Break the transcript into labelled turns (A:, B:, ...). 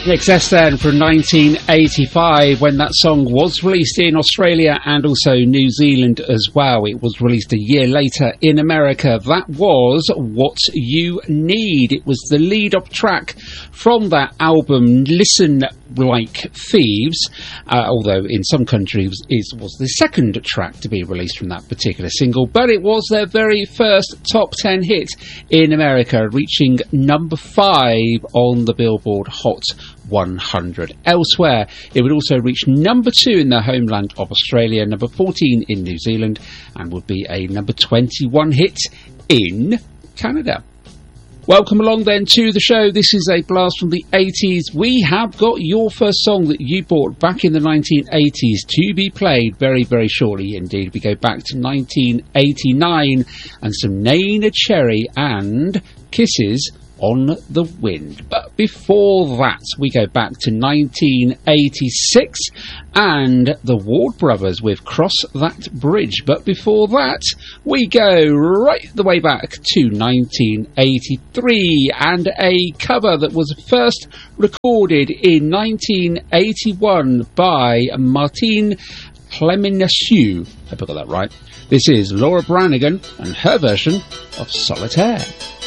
A: INXS then from 1985, when that song was released in Australia and also New Zealand as well. It was released a year later in America. That was What You Need. It was the lead-up track from that album, Listen Like Thieves, although in some countries it was the second track to be released from that particular single, but it was their very first top 10 hit in America, reaching number 5 on the Billboard Hot 100. Elsewhere, it would also reach number 2 in their homeland of Australia, number 14 in New Zealand, and would be a number 21 hit in Canada. Welcome along then to the show. This is a blast from the 80s. We have got your first song that you bought back in the 1980s to be played very, very shortly indeed. We go back to 1989 and some Neneh Cherry and Kisses on the Wind. But before that, we go back to 1986 and the Ward Brothers with Cross That Bridge. But before that, we go right the way back to 1983 and a cover that was first recorded in 1981 by Martine Clemenceau. I hope I got that right. This is Laura Branigan and her version of Solitaire.